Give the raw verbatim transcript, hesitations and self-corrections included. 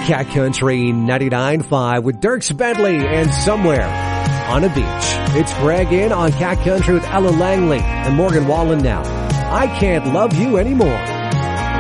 Cat Country ninety-nine point five with Dierks Bentley and Somewhere on a Beach. It's Greg in on Cat Country with Ella Langley and Morgan Wallen now. I Can't Love You Anymore.